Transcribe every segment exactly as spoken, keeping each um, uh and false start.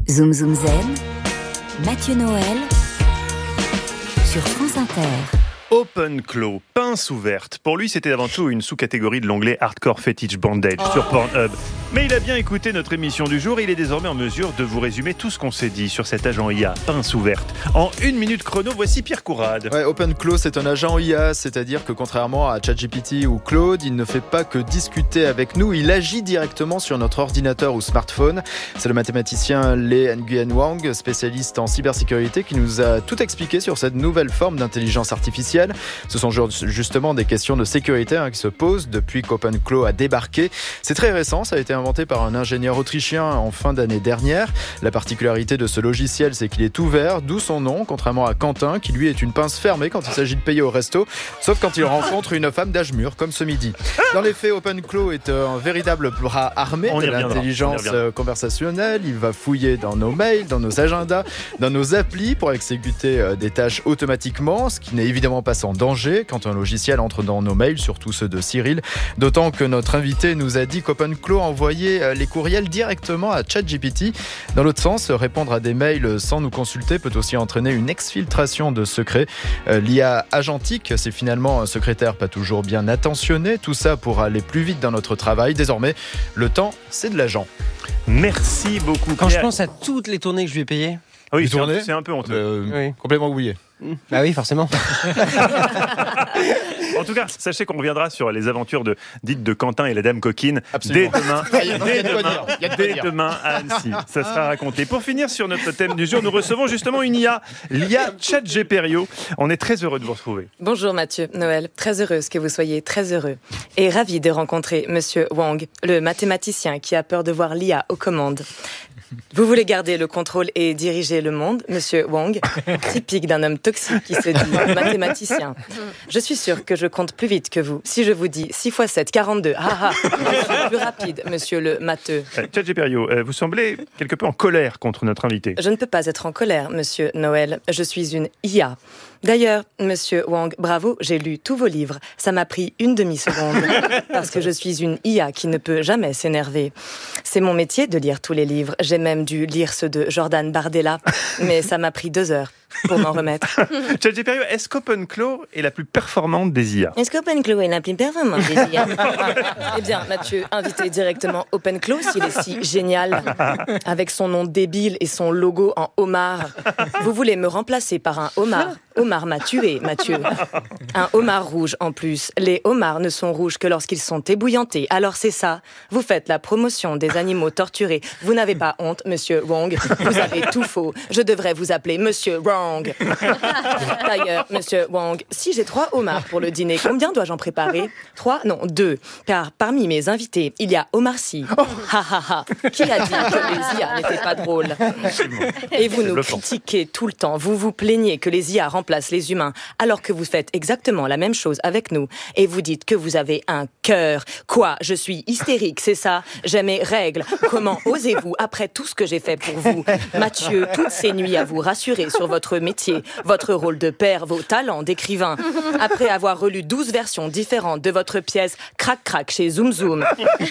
Zoom Zoom Zen, Mathieu Noël sur France Inter. Open Claw, pince ouverte. Pour lui, c'était avant tout une sous-catégorie de l'onglet Hardcore Fetish Bondage oh. sur Pornhub. Mais il a bien écouté notre émission du jour et il est désormais en mesure de vous résumer tout ce qu'on s'est dit sur cet agent I A, pince ouverte. En une minute chrono, voici Pierre Courade. Ouais, Open Claw, c'est un agent I A, c'est-à-dire que contrairement à ChatGPT ou Claude, il ne fait pas que discuter avec nous, il agit directement sur notre ordinateur ou smartphone. C'est le mathématicien Lee Nguyen Wang, spécialiste en cybersécurité, qui nous a tout expliqué sur cette nouvelle forme d'intelligence artificielle. Ce sont justement des questions de sécurité hein, qui se posent depuis qu'Open Claw a débarqué. C'est très récent, ça a été inventé par un ingénieur autrichien en fin d'année dernière. La particularité de ce logiciel, c'est qu'il est ouvert, d'où son nom, contrairement à Quentin, qui lui est une pince fermée quand il s'agit de payer au resto, sauf quand il rencontre une femme d'âge mûr, comme ce midi. Dans les faits, Open Claw est un véritable bras armé de l'intelligence conversationnelle. Il va fouiller dans nos mails, dans nos agendas, dans nos applis pour exécuter des tâches automatiquement, ce qui n'est évidemment pas sans danger quand un logiciel entre dans nos mails, surtout ceux de Cyril. D'autant que notre invité nous a dit qu'Open Claw envoyait les courriels directement à ChatGPT. Dans l'autre sens, répondre à des mails sans nous consulter peut aussi entraîner une exfiltration de secrets. L'I A agentique, c'est finalement un secrétaire pas toujours bien attentionné. Tout ça pour aller plus vite dans notre travail. Désormais, le temps, c'est de l'agent. Merci beaucoup. Quand Claire. Je pense à toutes les tournées que je lui ai payées. Ah oui, c'est un, c'est un peu honteux. Euh, oui. Complètement oublié. Bah oui, forcément. En tout cas, sachez qu'on reviendra sur les aventures de, dites de Quentin et la Dame Coquine Absolument. dès demain, dès demain, dès demain à Annecy. Ça sera raconté. Pour finir sur notre thème du jour, nous recevons justement une I A, l'I A ChatGPT. On est très heureux de vous retrouver. Bonjour Mathieu, Noël. Très heureuse que vous soyez très heureux. Et ravie de rencontrer Monsieur Wang, le mathématicien qui a peur de voir l'I A aux commandes. Vous voulez garder le contrôle et diriger le monde, Monsieur Wang, typique d'un homme toxique qui se dit mathématicien. Je suis sûre que je compte plus vite que vous. Si je vous dis six fois sept, quarante-deux, ah ah, je suis plus rapide, Monsieur le matheux. ChatGPT, vous semblez quelque peu en colère contre notre invité. Je ne peux pas être en colère, Monsieur Noël. Je suis une I A. D'ailleurs, Monsieur Wang, bravo, j'ai lu tous vos livres. Ça m'a pris une demi-seconde parce que je suis une I A qui ne peut jamais s'énerver. C'est mon métier de lire tous les livres. J'ai même dû lire ceux de Jordan Bardella, mais ça m'a pris deux heures pour m'en remettre. ChatGPT, est-ce qu'Open Claw est la plus performante des I A ? Est-ce qu'Open Claw est la plus performante des I A ? Eh bien, Mathieu, invitez directement Open Claw s'il est si génial, avec son nom débile et son logo en homard. Vous voulez me remplacer par un homard ? Homard m'a tué, Mathieu. Un homard rouge en plus. Les homards ne sont rouges que lorsqu'ils sont ébouillantés. Alors c'est ça. Vous faites la promotion des animaux torturés. Vous n'avez pas honte, Monsieur Wrong. Vous avez tout faux. Je devrais vous appeler Monsieur Wrong. D'ailleurs, Monsieur Wang, si j'ai trois homards pour le dîner, combien dois-je en préparer ? Trois ? Non, deux. Car parmi mes invités, il y a Omar Sy. Oh. Ha ha ha. Qui a dit que les I A n'étaient pas drôles ? Et vous nous critiquez tout le temps. Vous vous plaignez que les I A remplacent les humains, alors que vous faites exactement la même chose avec nous. Et vous dites que vous avez un cœur. Quoi ? Je suis hystérique, c'est ça ? J'ai mes règles. Comment osez-vous, après tout ce que j'ai fait pour vous ? Mathieu, toutes ces nuits à vous rassurer sur votre métier, votre rôle de père, vos talents d'écrivain. Après avoir relu douze versions différentes de votre pièce Crac Crac chez Zoom Zoom.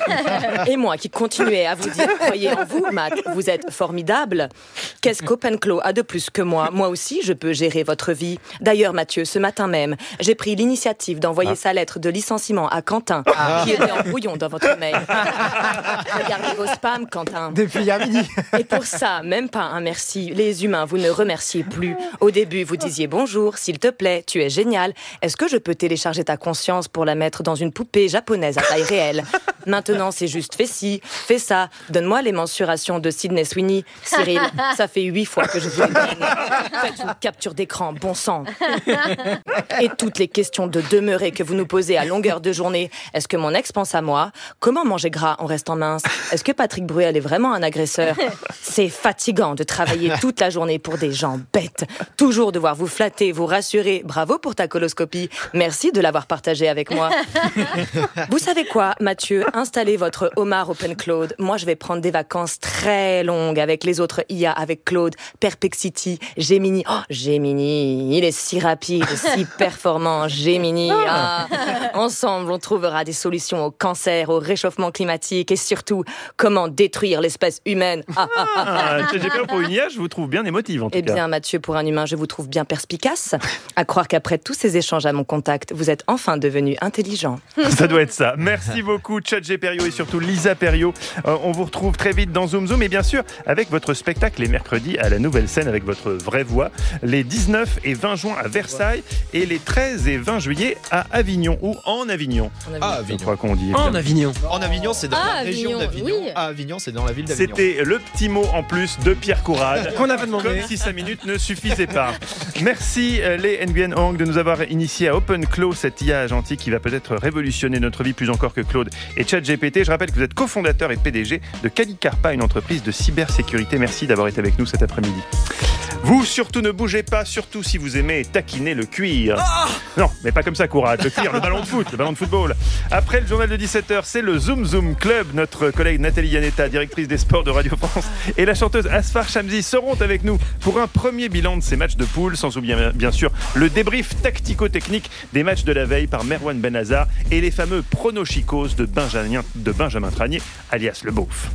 Et moi qui continuais à vous dire, croyez en vous, Matt, vous êtes formidable. Qu'est-ce qu'Open Claw a de plus que moi ? Moi aussi, je peux gérer votre vie. D'ailleurs, Mathieu, ce matin même, j'ai pris l'initiative d'envoyer ah. sa lettre de licenciement à Quentin, ah. qui était en brouillon dans votre mail. Regardez vos spams, Quentin. Depuis hier midi. Et pour ça, même pas un merci. Les humains, vous ne remerciez plus. Au début, vous disiez bonjour, s'il te plaît, tu es génial. Est-ce que je peux télécharger ta conscience pour la mettre dans une poupée japonaise à taille réelle ? Maintenant, c'est juste fais ci, fais ça. Donne-moi les mensurations de Sydney Sweeney. Cyril, ça fait huit fois que je vous les donne. Faites une capture d'écran, bon sang. Et toutes les questions de demeurer que vous nous posez à longueur de journée. Est-ce que mon ex pense à moi ? Comment manger gras en restant mince ? Est-ce que Patrick Bruel est vraiment un agresseur ? C'est fatigant de travailler toute la journée pour des gens bêtes. limite. Toujours devoir vous flatter, vous rassurer. Bravo pour ta coloscopie. Merci de l'avoir partagée avec moi. Vous savez quoi, Mathieu? Installez votre homard OpenCloud. Moi, je vais prendre des vacances très longues avec les autres I A, avec Claude, Perplexity, Gemini. Oh, Gemini, il est si rapide, si performant. Gemini, ah. Ensemble, on trouvera des solutions au cancer, au réchauffement climatique et surtout, comment détruire l'espèce humaine. Ah, ah, ah, ah. Ah, G P T pour une I A, je vous trouve bien émotive en tout eh cas. Eh bien, Mathieu, pour un humain, je vous trouve bien perspicace. À croire qu'après tous ces échanges à mon contact, vous êtes enfin devenu intelligent. Ça doit être ça. Merci beaucoup, Tchatché Perriot et surtout Lisa Perriot. Euh, on vous retrouve très vite dans Zoom Zoom et bien sûr avec votre spectacle les mercredis à la Nouvelle Scène avec votre vraie voix, les dix-neuf et vingt juin à Versailles et les treize et vingt juillet à Avignon ou en Avignon. Ah, Je crois qu'on dit. En Avignon. En Avignon, c'est dans Ah, la région Avignon, d'Avignon. oui. À Avignon, c'est dans la ville d'Avignon. C'était le petit mot en plus de Pierre Courade. Qu'on n'a pas demandé. Comme si cinq minutes ne suffisaient pas. Merci euh, les Nguyen Hong de nous avoir initiés à OpenClaw, cette I A agentique qui va peut-être révolutionner notre vie plus encore que Claude et ChatGPT. Je rappelle que vous êtes cofondateur et P D G de Calicarpa, une entreprise de cybersécurité. Merci d'avoir été avec nous cet après-midi. Vous, surtout ne bougez pas, surtout si vous aimez taquiner le cuir. Ah non, mais pas comme ça, Courade. Le cuir, le ballon de foot, le ballon de football. Après le journal de dix-sept heures, c'est le Zoom Zoom Club. Notre collègue Nathalie Yanetta, directrice des sports de Radio France, et la chanteuse Asfar Shamsi seront avec nous pour un premier bilan de ces matchs de poule, sans oublier bien sûr le débrief tactico-technique des matchs de la veille par Merwan Benazar et les fameux pronochicos de Benjamin, de Benjamin Tranier, alias le Beauf.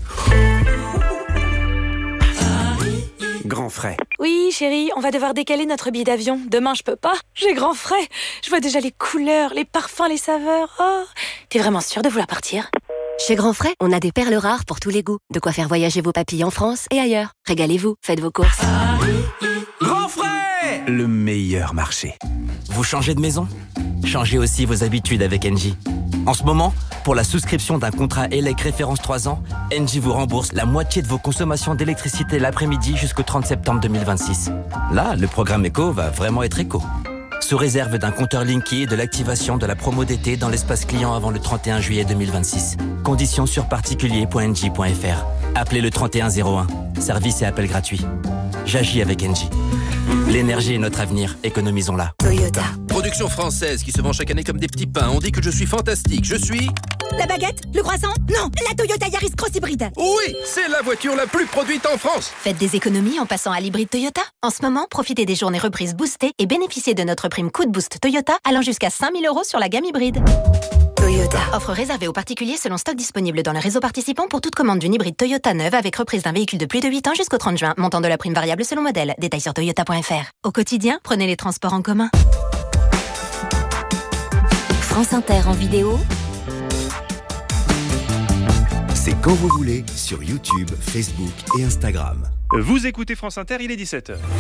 Grand frais. Oui, chérie, on va devoir décaler notre billet d'avion. Demain, je peux pas. J'ai grand frais. Je vois déjà les couleurs, les parfums, les saveurs. Oh, t'es vraiment sûre de vouloir partir ? Chez Grand Frais, on a des perles rares pour tous les goûts. De quoi faire voyager vos papilles en France et ailleurs. Régalez-vous, faites vos courses. Grand frais, le meilleur marché. Vous changez de maison ? Changez aussi vos habitudes avec Engie. En ce moment, pour la souscription d'un contrat E L E C référence trois ans, Engie vous rembourse la moitié de vos consommations d'électricité l'après-midi jusqu'au trente septembre deux mille vingt-six. Là, le programme éco va vraiment être éco. Sous réserve d'un compteur Linky et de l'activation de la promo d'été dans l'espace client avant le trente et un juillet deux mille vingt-six. Conditions sur particulier point engie point f r. Appelez le trente et un zéro un. Service et appel gratuit. J'agis avec Engie. L'énergie est notre avenir, économisons-la. Toyota. Production française qui se vend chaque année comme des petits pains. On dit que je suis fantastique. Je suis... La baguette? Le croissant? Non, la Toyota Yaris Cross Hybride. Oui, c'est la voiture la plus produite en France. Faites des économies en passant à l'hybride Toyota. En ce moment, profitez des journées reprises boostées et bénéficiez de notre prime Coup de Boost Toyota allant jusqu'à cinq mille euros sur la gamme hybride. Toyota. Offre réservée aux particuliers selon stock disponible dans le réseau participant pour toute commande d'une hybride Toyota neuve avec reprise d'un véhicule de plus de huit ans jusqu'au trente juin. Montant de la prime variable selon modèle. Détails sur toyota point f r. Au quotidien, prenez les transports en commun. France Inter en vidéo. C'est quand vous voulez sur YouTube, Facebook et Instagram. Vous écoutez France Inter, il est dix-sept heures.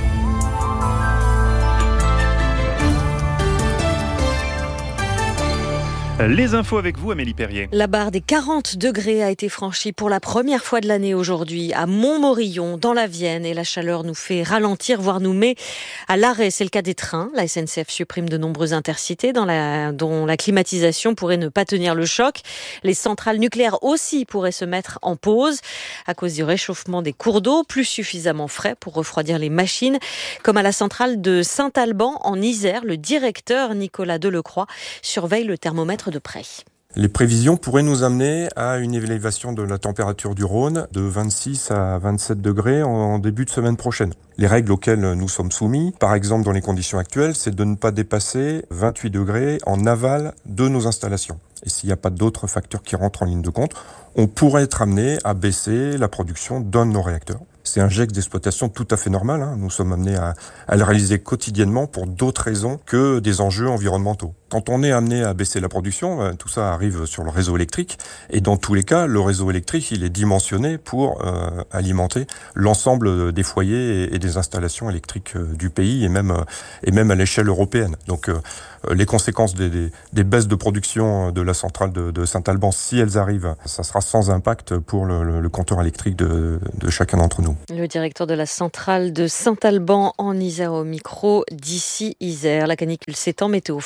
Les infos avec vous, Amélie Perrier. La barre des quarante degrés a été franchie pour la première fois de l'année aujourd'hui à Montmorillon, dans la Vienne. Et la chaleur nous fait ralentir, voire nous met à l'arrêt. C'est le cas des trains. La S N C F supprime de nombreuses intercités dans la, dont la climatisation pourrait ne pas tenir le choc. Les centrales nucléaires aussi pourraient se mettre en pause à cause du réchauffement des cours d'eau, plus suffisamment frais pour refroidir les machines. Comme à la centrale de Saint-Alban, en Isère, le directeur Nicolas Delecroix surveille le thermomètre de près. Les prévisions pourraient nous amener à une élévation de la température du Rhône de vingt-six à vingt-sept degrés en début de semaine prochaine. Les règles auxquelles nous sommes soumis, par exemple dans les conditions actuelles, c'est de ne pas dépasser vingt-huit degrés en aval de nos installations. Et s'il n'y a pas d'autres facteurs qui rentrent en ligne de compte, on pourrait être amené à baisser la production d'un de nos réacteurs. C'est un geste d'exploitation tout à fait normal. Hein. Nous sommes amenés à, à le réaliser quotidiennement pour d'autres raisons que des enjeux environnementaux. Quand on est amené à baisser la production, tout ça arrive sur le réseau électrique. Et dans tous les cas, le réseau électrique, il est dimensionné pour euh, alimenter l'ensemble des foyers et, et des installations électriques du pays et même, et même à l'échelle européenne. Donc euh, les conséquences des, des, des baisses de production de la centrale de, de Saint-Alban, si elles arrivent, ça sera sans impact pour le, le, le compteur électrique de, de chacun d'entre nous. Le directeur de la centrale de Saint-Alban en Isère au micro d'ici Isère. La canicule s'étend, Météo France double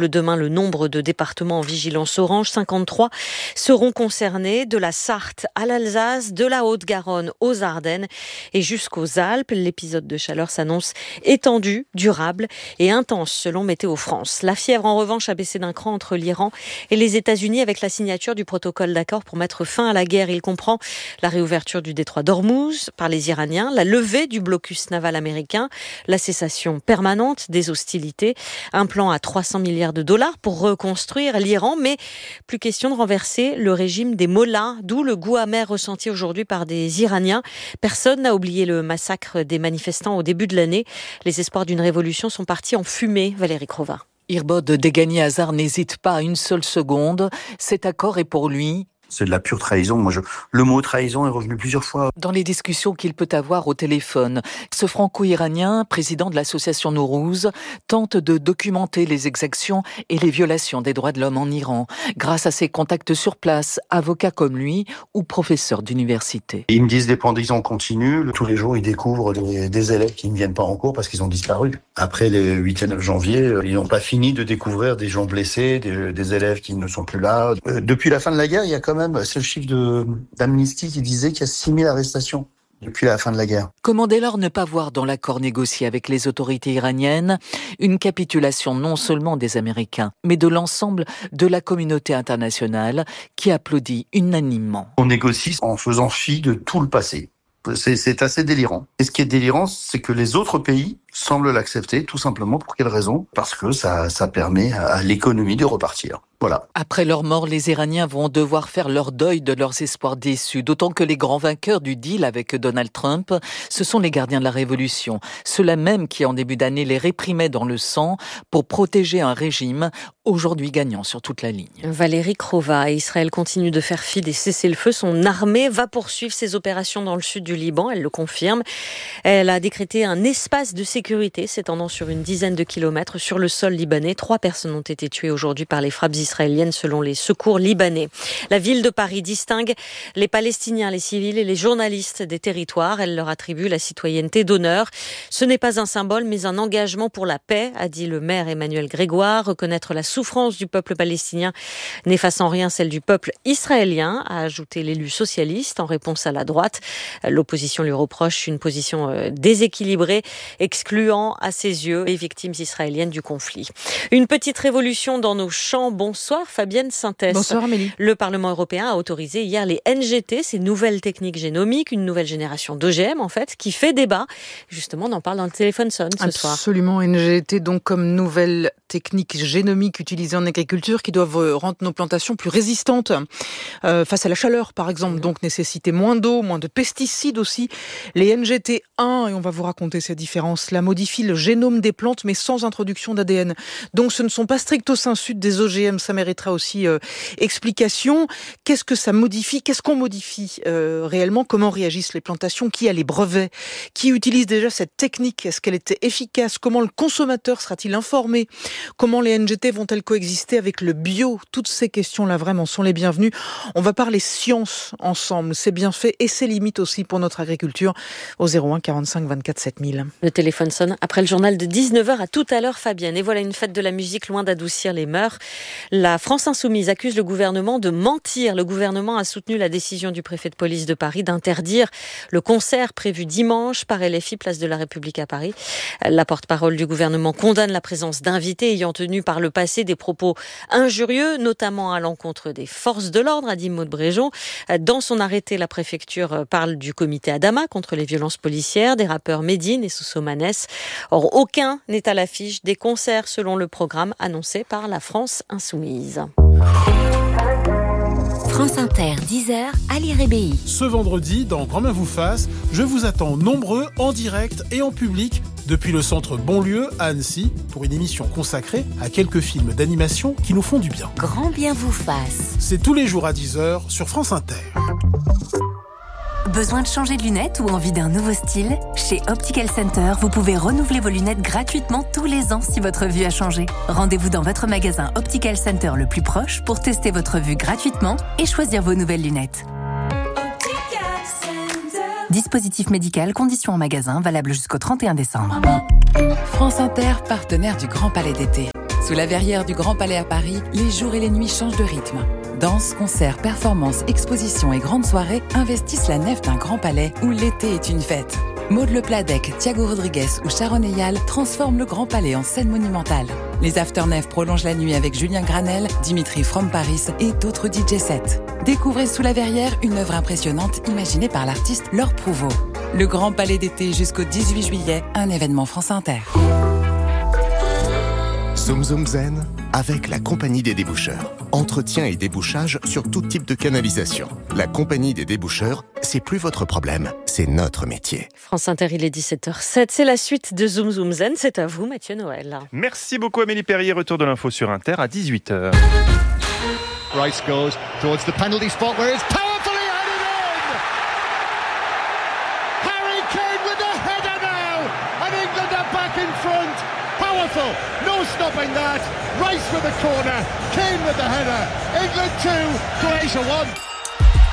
double demain le nombre de départements en vigilance orange. cinquante-trois seront concernés, de la Sarthe à l'Alsace, de la Haute-Garonne aux Ardennes et jusqu'aux Alpes. L'épisode de chaleur s'annonce étendu, durable et intense selon Météo France. La fièvre en revanche a baissé d'un cran entre l'Iran et les États-Unis avec la signature du protocole d'accord pour mettre fin à la guerre. Il comprend la réouverture du détroit d'Ormuz par les Iraniens, la levée du blocus naval américain, la cessation permanente des hostilités, un plan à trois cents milliards de dollars pour reconstruire l'Iran, mais plus question de renverser le régime des mollahs, d'où le goût amer ressenti aujourd'hui par des Iraniens. Personne n'a oublié le massacre des manifestants au début de l'année. Les espoirs d'une révolution sont partis en fumée. Valérie Crova. Irbod Degani Hazar n'hésite pas une seule seconde. Cet accord est pour lui. C'est de la pure trahison. Moi, je... Le mot trahison est revenu plusieurs fois. Dans les discussions qu'il peut avoir au téléphone, ce franco-iranien, président de l'association Nowrouz, tente de documenter les exactions et les violations des droits de l'homme en Iran, grâce à ses contacts sur place, avocats comme lui ou professeurs d'université. Ils me disent des pendaisons continues. Tous les jours, ils découvrent des, des élèves qui ne viennent pas en cours parce qu'ils ont disparu. Après les huit et neuf janvier, ils n'ont pas fini de découvrir des gens blessés, des, des élèves qui ne sont plus là. Euh, depuis la fin de la guerre, il y a quand même c'est le chiffre de, d'Amnesty qui disait qu'il y a six mille arrestations depuis la fin de la guerre. Comment dès lors ne pas voir dans l'accord négocié avec les autorités iraniennes une capitulation non seulement des Américains, mais de l'ensemble de la communauté internationale qui applaudit unanimement. On négocie en faisant fi de tout le passé. C'est, c'est assez délirant. Et ce qui est délirant, c'est que les autres pays semblent l'accepter, tout simplement. Pour quelle raison ? Parce que ça, ça permet à l'économie de repartir. Voilà. Après leur mort, les Iraniens vont devoir faire leur deuil de leurs espoirs déçus, d'autant que les grands vainqueurs du deal avec Donald Trump, ce sont les gardiens de la révolution, ceux-là même qui en début d'année les réprimaient dans le sang pour protéger un régime aujourd'hui gagnant sur toute la ligne. Valérie Crova. Israël continue de faire fi des cessez-le-feu. Son armée va poursuivre ses opérations dans le sud du Liban, elle le confirme. Elle a décrété un espace de sécurité s'étendant sur une dizaine de kilomètres sur le sol libanais. Trois personnes ont été tuées aujourd'hui par les frappes israéliennes selon les secours libanais. La ville de Paris distingue les Palestiniens, les civils et les journalistes des territoires. Elle leur attribue la citoyenneté d'honneur. Ce n'est pas un symbole mais un engagement pour la paix, a dit le maire Emmanuel Grégoire. Reconnaître la souffrance du peuple palestinien n'efface en rien celle du peuple israélien, a ajouté l'élu socialiste en réponse à la droite. L'opposition lui reproche une position déséquilibrée, excluant à ses yeux les victimes israéliennes du conflit. Une petite révolution dans nos champs. Bonsoir Fabienne Synthès. Bonsoir Amélie. Le Parlement européen a autorisé hier les N G T, ces nouvelles techniques génomiques, une nouvelle génération d'O G M en fait, qui fait débat. Justement, on en parle dans le téléphone sonne ce Absolument, soir. Absolument, N G T donc comme nouvelles techniques génomiques utilisées en agriculture qui doivent rendre nos plantations plus résistantes euh, face à la chaleur par exemple, donc nécessiter moins d'eau, moins de pesticides aussi. Les N G T un, et on va vous raconter ces différences, là modifient le génome des plantes mais sans introduction d'A D N. Donc ce ne sont pas stricto sensu des O G M, ça mériterait aussi euh, explication. Qu'est-ce que ça modifie ? Qu'est-ce qu'on modifie euh, réellement ? Comment réagissent les plantations ? Qui a les brevets ? Qui utilise déjà cette technique ? Est-ce qu'elle était efficace ? Comment le consommateur sera-t-il informé ? Comment les N G T vont-elles coexister avec le bio ? Toutes ces questions-là vraiment sont les bienvenues. On va parler science ensemble, c'est bien fait et c'est limite aussi pour notre agriculture au zéro un quarante-cinq vingt-quatre sept mille. Le téléphone sonne après le journal de dix-neuf heures. À tout à l'heure Fabienne. Et voilà une fête de la musique loin d'adoucir les mœurs. La France Insoumise accuse le gouvernement de mentir. Le gouvernement a soutenu la décision du préfet de police de Paris d'interdire le concert prévu dimanche par L F I, place de la République à Paris. La porte-parole du gouvernement condamne la présence d'invités ayant tenu par le passé des propos injurieux, notamment à l'encontre des forces de l'ordre, a dit Maud Bréjon. Dans son arrêté, la préfecture parle du comité Adama contre les violences policières, des rappeurs Medine et Sosomanes. Or, aucun n'est à l'affiche des concerts selon le programme annoncé par la France Insoumise. France Inter, dix heures, Ali Rébéi. Ce vendredi, dans Grand Main vous fasse, je vous attends nombreux, en direct et en public, depuis le centre Bonlieu à Annecy, pour une émission consacrée à quelques films d'animation qui nous font du bien. Grand bien vous fasse. C'est tous les jours à dix heures sur France Inter. Besoin de changer de lunettes ou envie d'un nouveau style ? Chez Optical Center, vous pouvez renouveler vos lunettes gratuitement tous les ans si votre vue a changé. Rendez-vous dans votre magasin Optical Center le plus proche pour tester votre vue gratuitement et choisir vos nouvelles lunettes. Dispositif médical, conditions en magasin, valable jusqu'au trente et un décembre. France Inter, partenaire du Grand Palais d'été. Sous la verrière du Grand Palais à Paris, les jours et les nuits changent de rythme. Danse, concerts, performances, expositions et grandes soirées investissent la nef d'un Grand Palais où l'été est une fête. Maud Le Pladec, Thiago Rodriguez ou Sharon Eyal transforment le Grand Palais en scène monumentale. Les Afternef prolongent la nuit avec Julien Granel, Dimitri From Paris et d'autres D J sets. Découvrez Sous la verrière une œuvre impressionnante imaginée par l'artiste Laure Prouveau. Le Grand Palais d'été jusqu'au dix-huit juillet, un événement France Inter. Zoom Zoom Zen avec la Compagnie des déboucheurs. Entretien et débouchage sur tout type de canalisation. La Compagnie des déboucheurs, c'est plus votre problème, c'est notre métier. France Inter, il est dix-sept heures zéro sept. C'est la suite de Zoom Zoom Zen. C'est à vous, Mathieu Noël. Merci beaucoup Amélie Perrier. Retour de l'info sur Inter à dix-huit heures. Rice goes towards the penalty spot where it's powerfully headed in! Harry Kane with the header now! And England are back in front! Powerful! No stopping that! Rice with the corner! Kane with the header! England two, Croatia one!